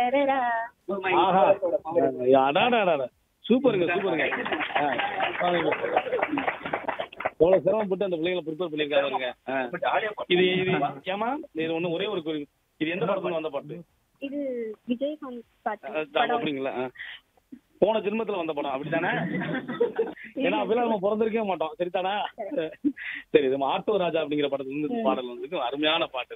டரரா. ஆஹா அடாடா சூப்பருங்க சூப்பருங்க. எவ்வளவு சிரமப்பட்டு அந்த பிள்ளைங்களை ப்ரிப்பேர் பண்ணிருக்காங்க. இது இது ஏமா இது ஒண்ணு ஒரே ஒரு இது எந்த படத்துல வந்த பாட்டு? இது விஜயகாந்த் பாட்டு அப்படிங்களா? போன ஜென்மத்துல வந்த படம் அப்படித்தானே? ஏன்னா அப்பெல்லாம் நம்ம பிறந்திருக்கவே மாட்டோம். சரிதானா? சரி, நம்ம ஆட்டோ ராஜா அப்படிங்கிற படத்துல இருந்து பாடல் வந்து அருமையான பாட்டு.